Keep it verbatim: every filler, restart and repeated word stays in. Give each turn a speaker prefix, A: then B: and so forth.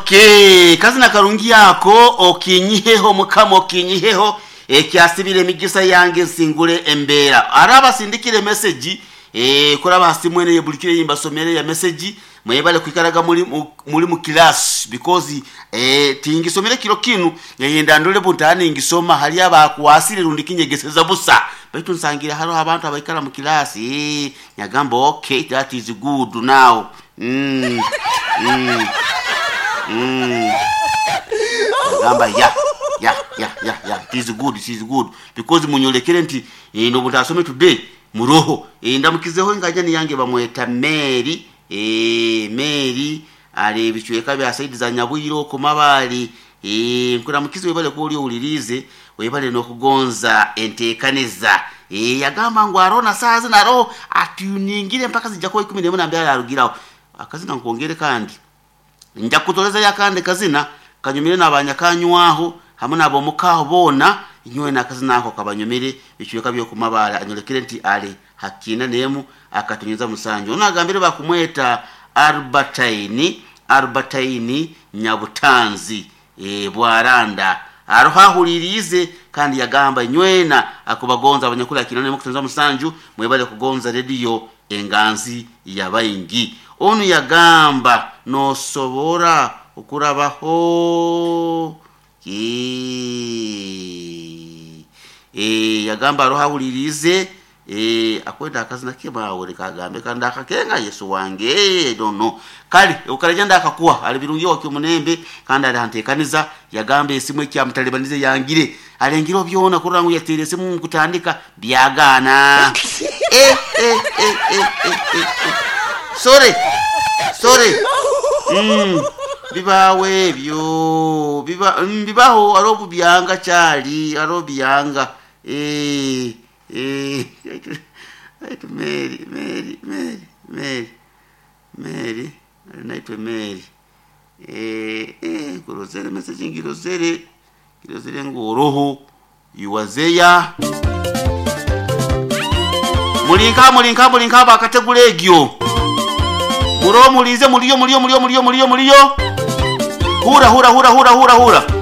A: Okay, kazina karungi yako okinyiheho mukamo okinyiheho ekyasibire emigisa yange singule embera araba sindikire message eh kuraba simwene yebulikire yimba somere ya message mwebale kwikaraga muri muri mu class because eh tingisomere kiro kinu yenda ndole buntane ngisoma hali abakwasire rundikinyegeseza busa baitu nsangira haro abantu abaikara mu class eh nyagamba okay that is good now mm mm Mm. Gamba ya ya ya ya ya it is good it is good because munyolekere nti eh ndo mutasome today muroho eh ndamukizeho ngajani yange bamweta Mary eh Mary ali bichweka bya side za Nyabuyiro ko mabali eh nkura mukize webale ko uli ulirize webale no kugonza entekaneza eh yagamba ngo arona saza na ro atuningire mpaka zijja ko ikumi n'imwe nambya yarugiraho akazina nkongere kandi njya kutoleza yakande kazina kanyumire nabanyakanywaho hamwe nabo mukaho bona inywe nakazina ako kabanyumire bicyuka byo kumabara anyolekere nti ali hakina nemu akatunyeza musanjo onagambire bakumweta Albertine Albertine Nyabutanzi e bwaranda arohahulirize kandi yagamba inywena akubagonza abanyakula kinone mu kutunza musanju mwebale kugonza radio enganzi yabayingi onu yagamba no sobora okurabaho ki eh yagamba rohahulirize eh akwenda akazina kibawe kagambe kanda akakenga Yesu wange I don't know kali ukarejanda akakuwa alibirungiye wakimunembe kandi alihantekaniza yagamba esimwe kya mutalibanize yangire alengiro byona kurangu yaterese mu kutandika byagana eh eh eh eh eh sorry sorry mm bibawe byo biba bibaho arobu byanga cyali arobu byanga eh eh aitu Mary Mary Mary Mary Mary naitwa Mary eh eh kurozere message ngirozere ngirozere ngoroho yuwazeya mulinka mulinka mulinka bakategule egyo muro mulize muliyo muliyo muliyo muliyo muliyo muliyo hura hura hura hura hura hura